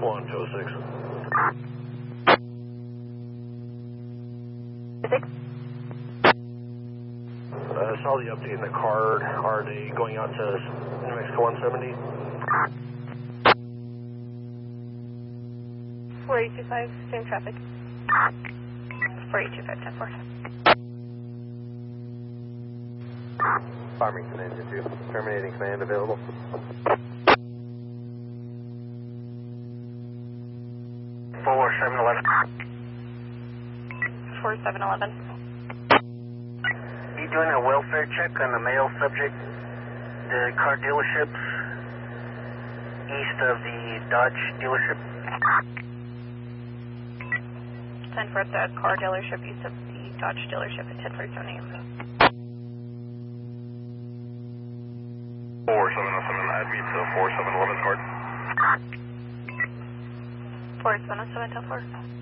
126. 6. Saw the update in the card. Are they going out to New Mexico 170? 4825, same traffic. 4825, 10-4. Farmington Engine 2, terminating command available. 4711. 4711. You doing a welfare check on the male subject? The car dealerships east of the Dodge dealership? 10 for the car dealership east of the Dodge dealership at 1047 a.m. 4707, add me to 4711 card. 4707, 10-4.